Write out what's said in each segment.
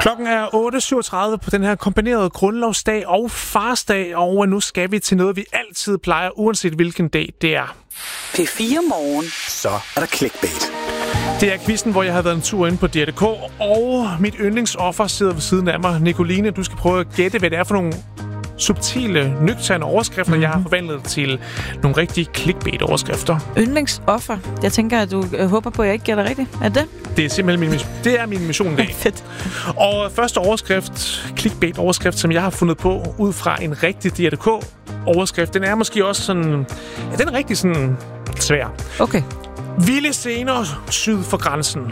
Klokken er 8.37 på den her kombinerede grundlovsdag og farsdag, og nu skal vi til noget, vi altid plejer, uanset hvilken dag det er. P4 Morgen. Så er der clickbait. Det er quizzen, hvor jeg har været en tur inde på DR.dk, og mit yndlingsoffer sidder ved siden af mig. Nicoline, du skal prøve at gætte, hvad det er for nogle subtile, nøgterne overskrifter, jeg har forvandlet til nogle rigtige clickbait-overskrifter. Yndlingsoffer. Jeg tænker, at du håber på, at jeg ikke gætter rigtigt. Er det? Det er simpelthen min mission i dag. Fedt. Og første overskrift, clickbait-overskrift, som jeg har fundet på ud fra en rigtig DR.dk-overskrift, den er måske også sådan... Ja, den er rigtig sådan svær. Okay. Vilde scener syd for grænsen.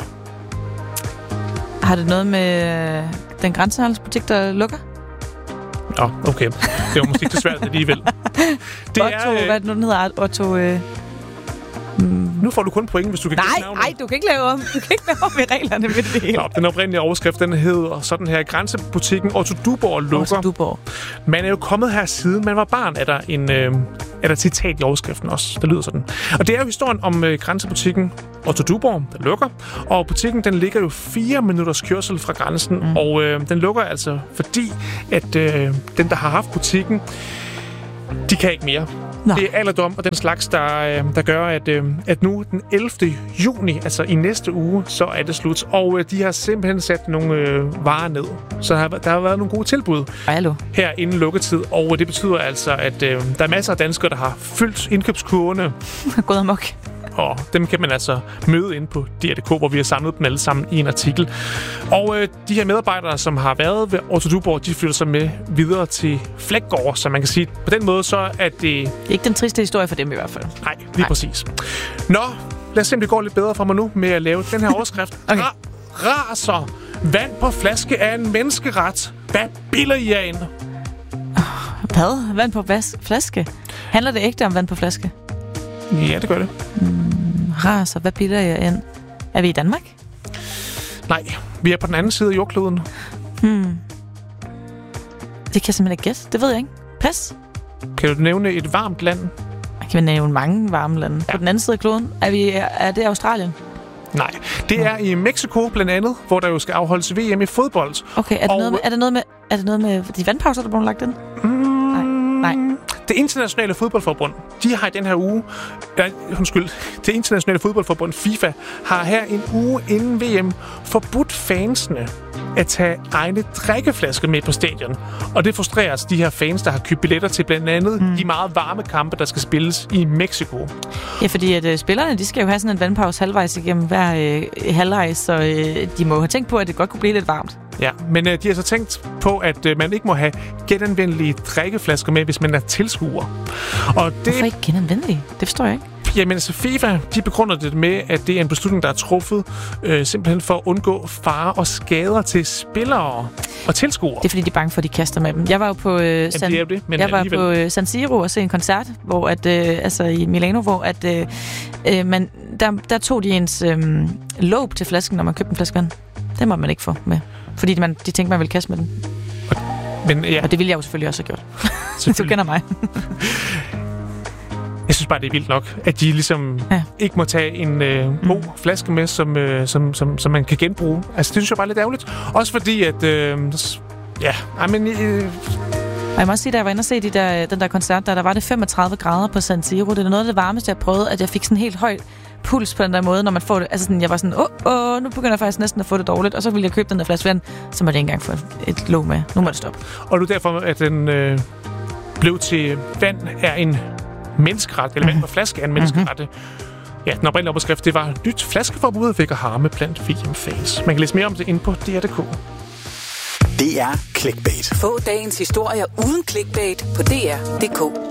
Har det noget med den grænsehandelsbutik, der lukker? Nå, okay. Det var måske ikke så svært alligevel. Det Otto, hvad er det nu, den hedder? Otto... Nu får du kun point, hvis du kan gætte navnet. Nej, du kan ikke lave om. Du kan ikke lave om i reglerne ved det hele. Nå, den oprindelige overskrift, den hedder sådan her: grænsebutikken Otto Duborg lukker. Otto Duborg. Man er jo kommet her siden man var barn, er der et citat i overskriften også. Det lyder sådan. Og det er jo historien om grænsebutikken Otto Duborg, der lukker. Og butikken, den ligger jo 4 minutters kørsel fra grænsen. Og den lukker altså, fordi at den, der har haft butikken, de kan ikke mere. Nå. Det er alderdom og den slags, der gør, at nu den 11. juni, altså i næste uge, så er det slut. Og de har simpelthen sat nogle varer ned. Så der har været nogle gode tilbud her inden lukketid. Og det betyder altså, at der er masser af danskere, der har fyldt indkøbskurvene. Gået amok. Og dem kan man altså møde inde på DR.dk, hvor vi har samlet dem alle sammen i en artikel. Og de her medarbejdere, som har været ved Otto Duborg, de flytter sig med videre til Flækgaard, så man kan sige, på den måde så er det... Det er ikke den triste historie for dem i hvert fald. Nej, lige præcis. Nå, lad os se, om det går lidt bedre for mig nu med at lave den her overskrift. Okay. Raser. Vand på flaske er en menneskeret. Hvad bilder I af en? Hvad? Vand på flaske? Handler det ægte om vand på flaske? Ja, det gør det. Raser, hvad bilder jeg ind? Er vi i Danmark? Nej, vi er på den anden side af jordkloden. Det kan jeg simpelthen ikke gætte. Det ved jeg ikke. Pas. Kan du nævne et varmt land? Jeg kan nævne mange varme lande. Ja. På den anden side af kloden. Er det Australien? Nej, det er i Mexico blandt andet, hvor der jo skal afholdes VM i fodbold. Okay, er det noget med de vandpauser, der blev lagt ind? Nej. Det internationale fodboldforbund, de har i den her uge... Det internationale fodboldforbund, FIFA, har her en uge inden VM forbudt fansene at tage egne drikkeflasker med på stadion. Og det frustrerer de her fans, der har købt billetter til blandt andet de meget varme kampe, der skal spilles i Mexico. Ja, fordi at spillerne, de skal jo have sådan en vandpause halvvejs igennem hver halvleg, så de må have tænkt på, at det godt kunne blive lidt varmt. Ja, men de har så tænkt på, at man ikke må have genanvendelige drikkeflasker med, hvis man er tilskuer. Og det... Hvorfor ikke genanvendelige? Det forstår jeg ikke. Jamen altså FIFA, de begrunder det med, at det er en beslutning, der er truffet simpelthen for at undgå fare og skader til spillere og tilskuere. Det er fordi, de er bange for, at de kaster med dem. Jeg var jo på, på San Siro og se en koncert, hvor at, i Milano, hvor at, der tog de ens låb til flasken, når man købte en flaske vand. Det må man ikke få med. Fordi de tænkte, man ville kaste med den. Og det ville jeg jo selvfølgelig også have gjort. Du kender mig. Jeg synes bare, det er vildt nok, at de ligesom ikke må tage en god flaske med, som man kan genbruge. Altså, det synes jeg bare er lidt ærgerligt. Også fordi, at... jeg må også sige, da jeg var inde og se den der koncert, der var det 35 grader på San Siro. Det er noget af det varmeste, jeg prøvede, at jeg fik sådan helt højt puls på den der måde, når man får det. Altså sådan, jeg var sådan, nu begynder jeg faktisk næsten at få det dårligt, og så ville jeg købe den der flaske vand, så måtte jeg ikke engang få et låg med. Nu må det stoppe. Og nu derfor, at den blev til vand er en menneskeret, eller vand på flaske er en menneskeret. Ja, den oprindelige overskrift, det var nyt flaskeforbud vækker harme blandt VM-fans. Man kan læse mere om det inde på DR.dk. Det er clickbait. Få dagens historier uden clickbait på DR.dk.